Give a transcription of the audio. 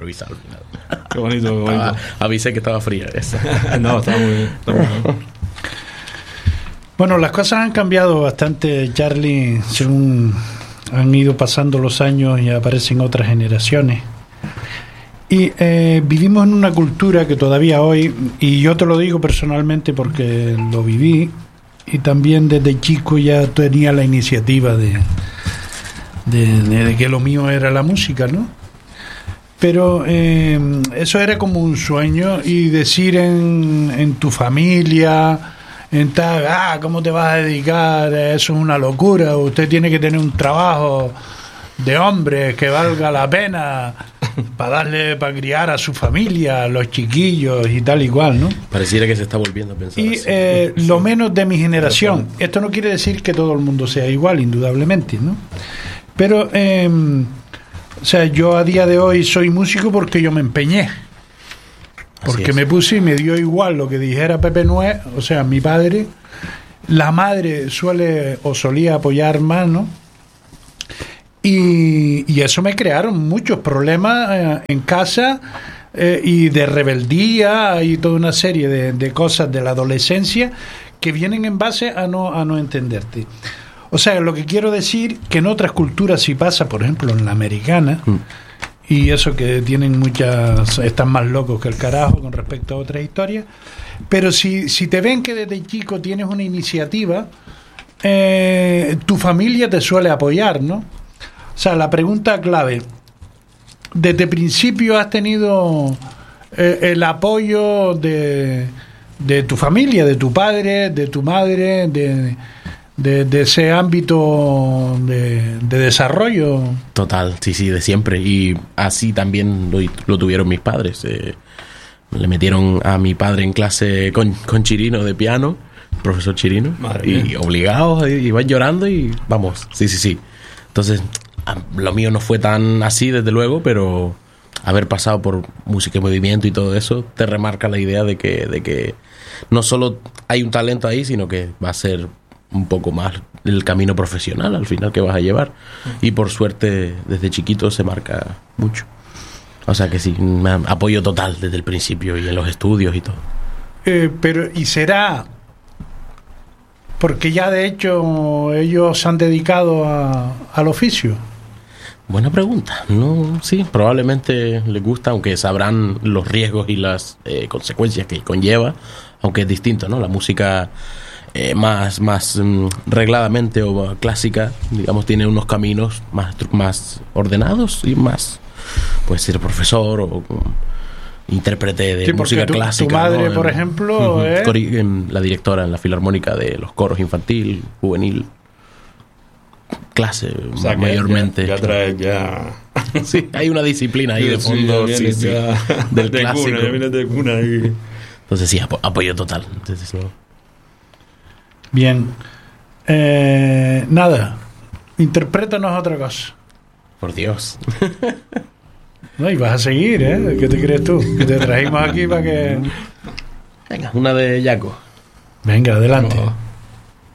improvisar al final. Qué bonito, qué bonito. Avisé que estaba fría esa. No, está muy bien. Está muy bien. Bueno, las cosas han cambiado bastante, Charlie, según han ido pasando los años y aparecen otras generaciones. Y vivimos en una cultura que todavía hoy, y yo te lo digo personalmente porque lo viví, y también desde chico ya tenía la iniciativa de que lo mío era la música, ¿no? Pero eso era como un sueño, y decir en tu familia, ¿cómo te vas a dedicar? Eso es una locura, usted tiene que tener un trabajo de hombre que valga la pena para criar a su familia, a los chiquillos y tal y cual, ¿no? Pareciera que se está volviendo a pensar Y así. lo menos de mi generación. Esto no quiere decir que todo el mundo sea igual, indudablemente, ¿no? Pero, o sea, yo a día de hoy soy músico porque yo me empeñé. Porque me puse y me dio igual lo que dijera Pepe Nuez, o sea, mi padre. La madre solía apoyar más, ¿no? Y eso me crearon muchos problemas en casa, y de rebeldía y toda una serie de cosas de la adolescencia que vienen en base a no entenderte. O sea, lo que quiero decir que en otras culturas sí pasa, por ejemplo en la americana, y eso que tienen están más locos que el carajo con respecto a otras historias, pero si te ven que desde chico tienes una iniciativa, tu familia te suele apoyar, ¿no? O sea, la pregunta clave, ¿desde principio has tenido el apoyo de tu familia, de tu padre, de tu madre, de ese ámbito de desarrollo? Total, sí, de siempre. Y así también lo tuvieron mis padres. Le metieron a mi padre en clase con Chirino de piano, profesor Chirino, y obligados, iban llorando y vamos, sí. Entonces, lo mío no fue tan así, desde luego, pero haber pasado por música y movimiento y todo eso te remarca la idea de que no solo hay un talento ahí, sino que va a ser un poco más el camino profesional al final que vas a llevar. Y por suerte desde chiquito se marca mucho. O sea que sí, apoyo total desde el principio y en los estudios y todo. Pero ¿y será porque ya de hecho ellos se han dedicado al oficio? Buena pregunta. No, sí, probablemente les gusta, aunque sabrán los riesgos y las consecuencias que conlleva, aunque es distinto, ¿no? La música más regladamente o clásica, digamos, tiene unos caminos más ordenados y más, puede ser profesor o intérprete de música clásica. Tu madre, ¿no? por ejemplo, la directora en la Filarmónica de los coros infantil, juvenil, clase, o sea, mayormente. Ya traes ya. Sí, hay una disciplina ahí de fondo, sí, del de clásico. Cuna, ya vienes de cuna ahí. Entonces sí, apoyo total. Entonces, ¿no? Bien. Nada. Interprétanos otra cosa. Por Dios. No, y vas a seguir, ¿eh? ¿Qué te crees tú? Que te trajimos aquí para que... Venga, una de Yaco. Venga, adelante. No.